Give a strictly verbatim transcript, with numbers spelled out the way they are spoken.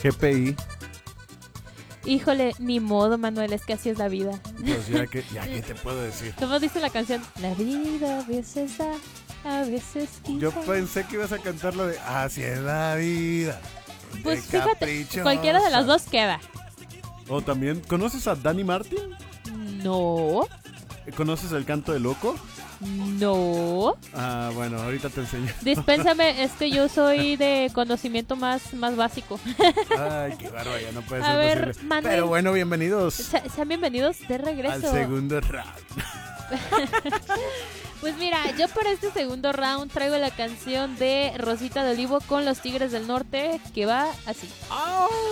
G P I. Híjole, ni modo, Manuel, es que así es la vida. Pues ya que, ya que te puedo decir. ¿Cómo dice la canción? La vida a veces da, a veces quita. Yo pensé que ibas a cantar lo de Así es la vida. Pues fíjate, caprichosa. cualquiera de las dos queda. O también, ¿conoces a Danny Martin? No, ¿Conoces el canto de loco? no. Ah, bueno, ahorita te enseño. Dispénsame, es que yo soy de conocimiento más, más básico. Ay, qué bárbaro, ya no puede A ser ver, posible. Manuel. Pero bueno, bienvenidos Se- sean bienvenidos de regreso. al segundo round. Pues mira, yo para este segundo round traigo la canción de Rosita de Olivo con los Tigres del Norte, que va así. ¡Au!